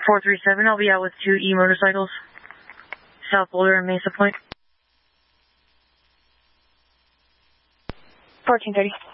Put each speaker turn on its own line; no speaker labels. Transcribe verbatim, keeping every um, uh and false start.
four three seven, I'll be out with two E motorcycles. South Boulder and Mesa Point.
fourteen thirty.